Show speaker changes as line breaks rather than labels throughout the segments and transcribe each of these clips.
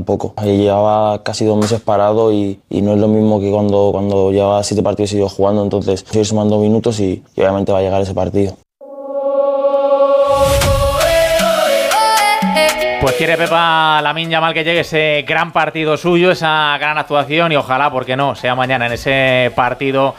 poco. Llevaba casi 2 meses parado y no es lo mismo que cuando llevaba 7 partidos seguidos jugando, entonces estoy sumando minutos y obviamente va a llegar ese partido.
Pues quiere Pepa Lamine Yamal que llegue ese gran partido suyo, esa gran actuación y ojalá, porque no, sea mañana en ese partido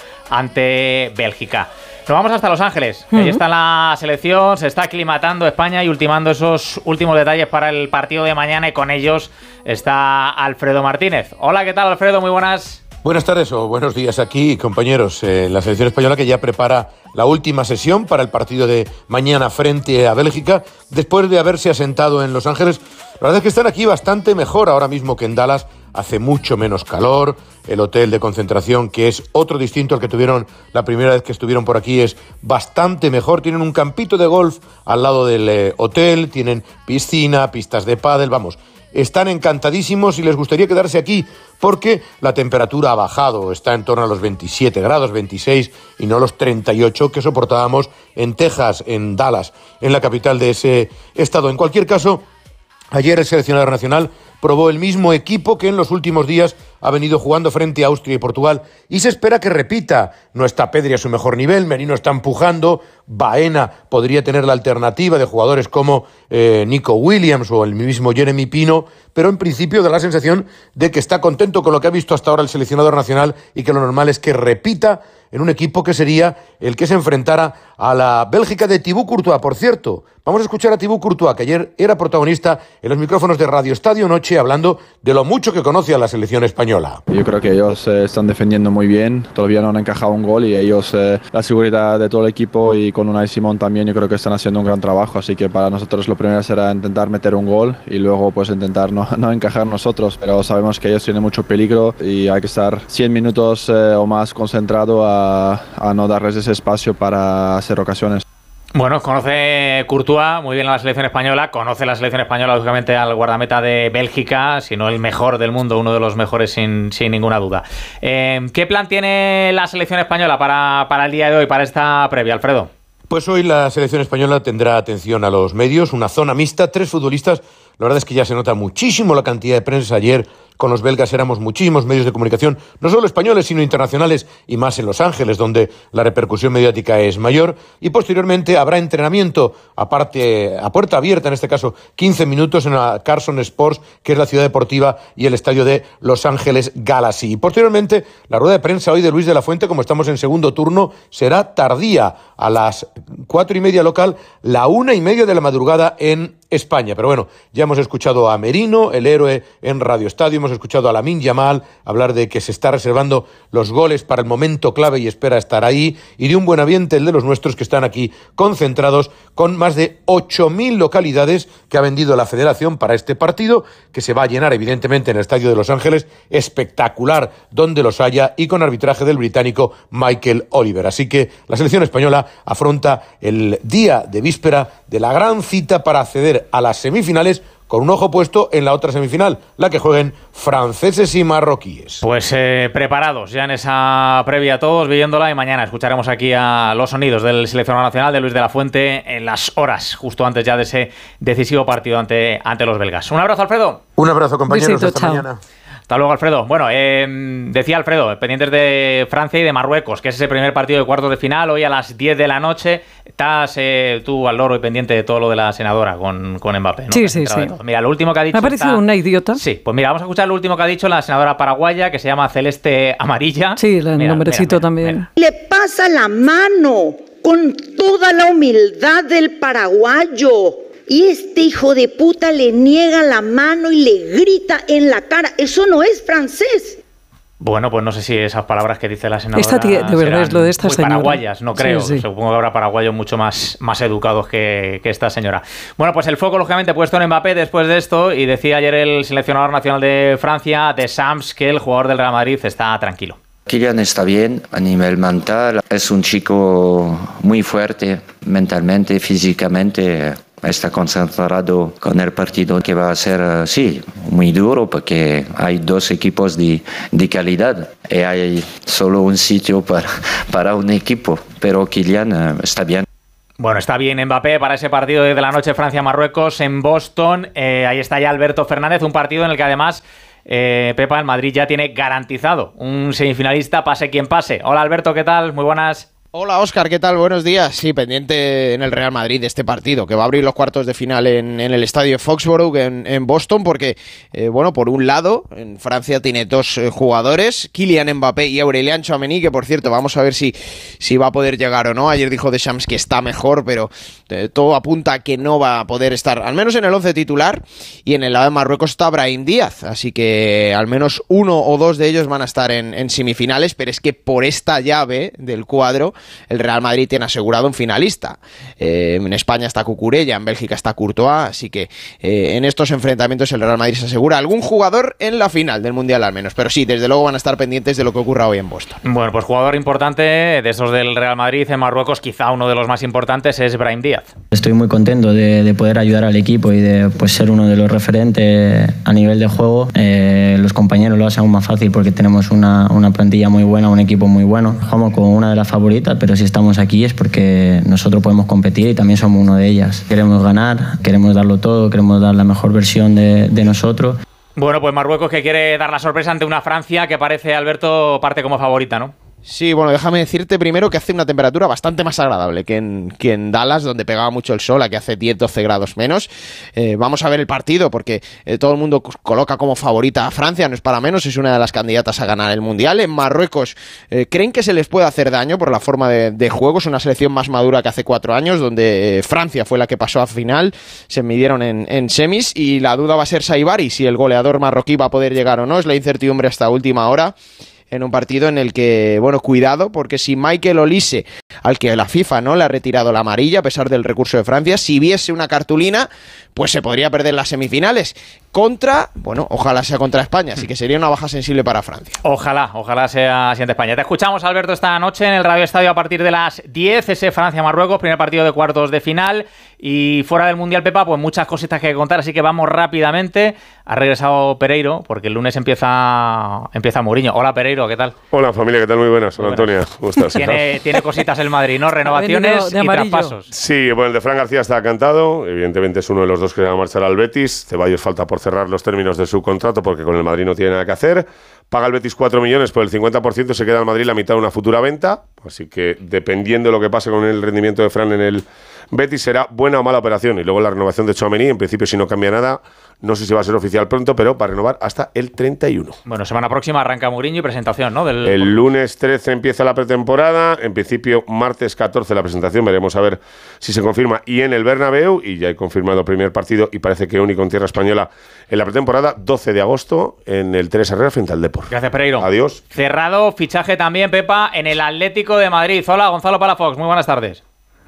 ante Bélgica. Nos vamos hasta Los Ángeles. Ahí está la selección, se está aclimatando España y ultimando esos últimos detalles para el partido de mañana y con ellos está Alfredo Martínez. Hola, ¿qué tal, Alfredo? Muy buenas.
Buenas tardes o buenos días aquí, compañeros. La selección española que ya prepara la última sesión para el partido de mañana frente a Bélgica, después de haberse asentado en Los Ángeles. La verdad es que están aquí bastante mejor ahora mismo que en Dallas. Hace mucho menos calor. El hotel de concentración, que es otro distinto al que tuvieron la primera vez que estuvieron por aquí, es bastante mejor. Tienen un campito de golf al lado del hotel, tienen piscina, pistas de pádel, vamos. Están encantadísimos y les gustaría quedarse aquí porque la temperatura ha bajado, está en torno a los 27 grados, 26 y no los 38 que soportábamos en Texas, en Dallas, en la capital de ese estado. En cualquier caso, ayer el seleccionador nacional probó el mismo equipo que en los últimos días ha venido jugando frente a Austria y Portugal y se espera que repita. No está Pedri a su mejor nivel, Merino está empujando, Baena podría tener la alternativa de jugadores como Nico Williams o el mismo Jeremy Pino, pero en principio da la sensación de que está contento con lo que ha visto hasta ahora el seleccionador nacional y que lo normal es que repita en un equipo que sería el que se enfrentara a la Bélgica de Thibaut Courtois. Por cierto, vamos a escuchar a Thibaut Courtois, que ayer era protagonista en los micrófonos de Radio Estadio Noche, hablando de lo mucho que conoce a la selección española.
Yo creo que ellos están defendiendo muy bien, todavía no han encajado un gol y ellos, la seguridad de todo el equipo y con Unai Simón también, yo creo que están haciendo un gran trabajo, así que para nosotros lo primero será intentar meter un gol y luego pues intentar no encajar nosotros, pero sabemos que ellos tienen mucho peligro y hay que estar 100 minutos o más concentrado a no darles ese espacio para hacer ocasiones.
Bueno, conoce Courtois muy bien a la selección española, conoce la selección española lógicamente al guardameta de Bélgica, si no el mejor del mundo, uno de los mejores sin ninguna duda. ¿Qué plan tiene la selección española para el día de hoy, para esta previa, Alfredo?
Pues hoy la selección española tendrá atención a los medios, una zona mixta, 3 futbolistas. La verdad es que ya se nota muchísimo la cantidad de prensa. Ayer con los belgas éramos muchísimos medios de comunicación, no solo españoles, sino internacionales, y más en Los Ángeles, donde la repercusión mediática es mayor. Y posteriormente habrá entrenamiento, aparte, a puerta abierta, en este caso, 15 minutos en la Carson Sports, que es la ciudad deportiva y el estadio de Los Ángeles Galaxy. Y posteriormente, la rueda de prensa hoy de Luis de la Fuente, como estamos en segundo turno, será tardía, a las 4:30 local, la 1:30 de la madrugada en España. Pero bueno, ya hemos escuchado a Merino, el héroe, en Radio Estadio, hemos escuchado a Lamine Yamal hablar de que se está reservando los goles para el momento clave y espera estar ahí, y de un buen ambiente, el de los nuestros, que están aquí concentrados con más de 8.000 localidades que ha vendido la Federación para este partido, que se va a llenar evidentemente en el estadio de Los Ángeles, espectacular donde los haya, y con arbitraje del británico Michael Oliver. Así que la selección española afronta el día de víspera de la gran cita para acceder a las semifinales, con un ojo puesto en la otra semifinal, la que jueguen franceses y marroquíes.
Pues preparados ya en esa previa todos, viéndola, y mañana escucharemos aquí a los sonidos del seleccionador nacional de Luis de la Fuente en las horas justo antes ya de ese decisivo partido ante los belgas. Un abrazo, Alfredo.
Un abrazo, compañeros.
Besito,
hasta
chao.
mañana.
Hasta luego, Alfredo. Bueno, decía Alfredo, pendientes de Francia y de Marruecos, que es ese primer partido de cuartos de final, hoy a las 10 de la noche. Estás tú al loro y pendiente de todo lo de la senadora con Mbappé, ¿no?
Sí.
Mira, lo último que ha dicho...
Me ha parecido una idiota.
Sí, pues mira, vamos a escuchar lo último que ha dicho la senadora paraguaya, que se llama Celeste Amarilla.
Sí, el nombrecito también.
Le pasa la mano con toda la humildad del paraguayo. Y este hijo de puta le niega la mano y le grita en la cara. Eso no es francés.
Bueno, pues no sé si esas palabras que dice la senadora
Esta tía, de verdad, es lo de esta
muy
señora.
paraguayas, no creo.
Sí.
Supongo que habrá paraguayos mucho más educados que esta señora. Bueno, pues el foco, lógicamente, puesto en Mbappé después de esto, y decía ayer el seleccionador nacional de Francia, de Sams, que el jugador del Real Madrid está tranquilo.
Kylian está bien a nivel mental, es un chico muy fuerte mentalmente, físicamente. Está concentrado con el partido que va a ser, sí, muy duro, porque hay 2 equipos de calidad y hay solo un sitio para un equipo, pero Kylian está bien.
Bueno, está bien Mbappé para ese partido de la noche Francia-Marruecos en Boston. Ahí está ya Alberto Fernández, un partido en el que además Pepa, el Madrid ya tiene garantizado un semifinalista, pase quien pase. Hola Alberto, ¿qué tal? Muy buenas.
Hola Óscar, ¿qué tal? Buenos días. Sí, pendiente en el Real Madrid de este partido, que va a abrir los cuartos de final en el estadio Foxborough en Boston, porque, bueno, por un lado, en Francia tiene dos jugadores, Kylian Mbappé y Aurélien Tchouaméni, que por cierto, vamos a ver si va a poder llegar o no. Ayer dijo Deschamps que está mejor, pero todo apunta a que no va a poder estar, al menos en el 11 titular, y en el lado de Marruecos está Brahim Díaz, así que al menos uno o dos de ellos van a estar en semifinales, pero es que por esta llave del cuadro, el Real Madrid tiene asegurado un finalista. En España está Cucurella, en Bélgica está Courtois, así que en estos enfrentamientos el Real Madrid se asegura algún jugador en la final del Mundial al menos, pero sí, desde luego van a estar pendientes de lo que ocurra hoy en Boston.
Bueno, pues jugador importante de esos del Real Madrid en Marruecos, quizá uno de los más importantes es Brahim Díaz.
Estoy muy contento de poder ayudar al equipo y de ser uno de los referentes a nivel de juego. Los compañeros lo hacen aún más fácil porque tenemos una plantilla muy buena, un equipo muy bueno. Jugamos con una de las favoritas, pero si estamos aquí es porque nosotros podemos competir y también somos uno de ellas. Queremos ganar, queremos darlo todo, queremos dar la mejor versión de nosotros.
Bueno, pues Marruecos que quiere dar la sorpresa ante una Francia que parece, Alberto, parte como favorita, ¿no?
Sí, bueno, déjame decirte primero que hace una temperatura bastante más agradable que en Dallas, donde pegaba mucho el sol, aquí hace 10-12 grados menos. Vamos a ver el partido, porque todo el mundo coloca como favorita a Francia, no es para menos, es una de las candidatas a ganar el Mundial. En Marruecos creen que se les puede hacer daño por la forma de juego, es una selección más madura que hace 4 años, donde Francia fue la que pasó a final, se midieron en semis, y la duda va a ser Saibari, si el goleador marroquí va a poder llegar o no, es la incertidumbre hasta última hora. En un partido en el que, bueno, cuidado, porque si Michael Olise, al que la FIFA no le ha retirado la amarilla a pesar del recurso de Francia, si viese una cartulina, pues se podría perder las semifinales contra, bueno, ojalá sea contra España, así que sería una baja sensible para Francia.
Ojalá sea siguiente España. Te escuchamos, Alberto, esta noche en el Radio Estadio a partir de las 10, ese Francia-Marruecos, primer partido de cuartos de final, y fuera del Mundial, Pepa, pues muchas cositas que contar, así que vamos rápidamente. Ha regresado Pereiro, porque el lunes empieza Mourinho. Hola, Pereiro, ¿qué tal?
Hola, familia, ¿qué tal? Muy buenas. Hola, Antonia. ¿Cómo estás?
Tiene cositas el Madrid, ¿no? Renovaciones y traspasos.
Sí, bueno, el de Fran García está cantado. Evidentemente es uno de los dos que va a marchar al Betis. Ceballos falta por cerrar los términos de su contrato porque con el Madrid no tiene nada que hacer. Paga el Betis 4 millones, por el 50% se queda el Madrid la mitad de una futura venta. Así que dependiendo de lo que pase con el rendimiento de Fran en el Betis, será buena o mala operación. Y luego la renovación de Tchouaméni, en principio si no cambia nada, no sé si va a ser oficial pronto, pero va a renovar hasta el 31.
Bueno, semana próxima arranca Mourinho y presentación, ¿no?
El lunes 13 empieza la pretemporada, en principio martes 14 la presentación, veremos a ver si se confirma. Y en el Bernabéu, y ya he confirmado el primer partido, y parece que único en tierra española en la pretemporada, 12 de agosto en el Teresa Herrera frente al Depor.
Gracias, Pereiro.
Adiós.
Cerrado, fichaje también, Pepa, en el Atlético de Madrid. Hola, Gonzalo Palafox, muy buenas tardes.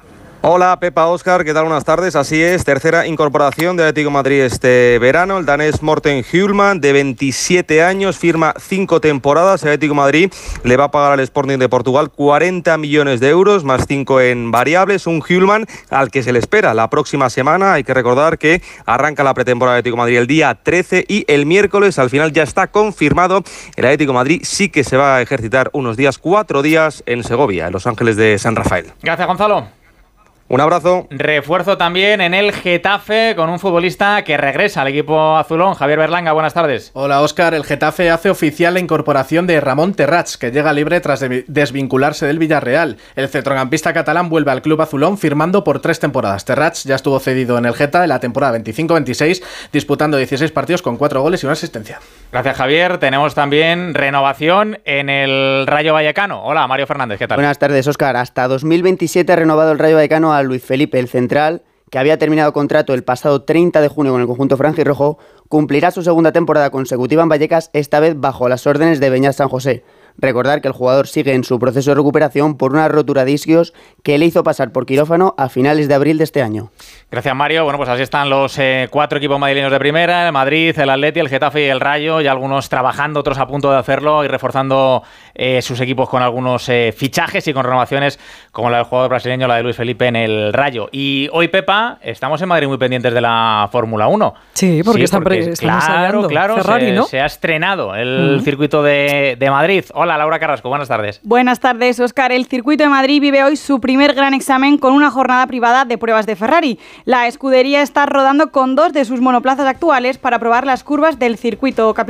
Hola Pepa, Óscar, ¿qué tal? Buenas tardes. Así es, tercera incorporación de Atlético de Madrid este verano. El danés Morten Hjulmand, de 27 años, firma 5 temporadas. El Atlético de Madrid le va a pagar al Sporting de Portugal 40 millones de euros, más 5 en variables. Un Hjulmand al que se le espera la próxima semana. Hay que recordar que arranca la pretemporada de Atlético de Madrid el día 13 y el miércoles, al final ya está confirmado, el Atlético de Madrid sí que se va a ejercitar unos días, 4 días en Segovia, en Los Ángeles de San Rafael.
Gracias, Gonzalo.
Un abrazo.
Refuerzo también en el Getafe con un futbolista que regresa al equipo azulón. Javier Berlanga, buenas tardes.
Hola, Óscar. El Getafe hace oficial la incorporación de Ramón Terrats, que llega libre tras desvincularse del Villarreal. El centrocampista catalán vuelve al club azulón firmando por 3 temporadas. Terrats ya estuvo cedido en el Geta en la temporada 25-26, disputando 16 partidos con 4 goles y una asistencia.
Gracias, Javier. Tenemos también renovación en el Rayo Vallecano. Hola, Mario Fernández, ¿qué tal?
Buenas tardes, Óscar. Hasta 2027 ha renovado el Rayo Vallecano a Luis Felipe, el central, que había terminado contrato el pasado 30 de junio con el conjunto franjirrojo, cumplirá su segunda temporada consecutiva en Vallecas, esta vez bajo las órdenes de Beñat San José. Recordar que el jugador sigue en su proceso de recuperación por una rotura de isquios que le hizo pasar por quirófano a finales de abril de este año.
Gracias, Mario. Bueno, pues así están los 4 equipos madrileños de primera: el Madrid, el Atleti, el Getafe y el Rayo, y algunos trabajando, otros a punto de hacerlo y reforzando sus equipos con algunos fichajes y con renovaciones como la del jugador brasileño, la de Luis Felipe en el Rayo. Y hoy, Pepa, estamos en Madrid muy pendientes de la Fórmula 1.
Sí, están ensayando.
Claro,
Ferrari, ¿no?
se ha estrenado el circuito de Madrid. Hola, Hola, Laura Carrasco, buenas tardes.
Buenas tardes, Óscar. El Circuito de Madrid vive hoy su primer gran examen con una jornada privada de pruebas de Ferrari. La escudería está rodando con 2 de sus monoplazas actuales para probar las curvas del circuito capital.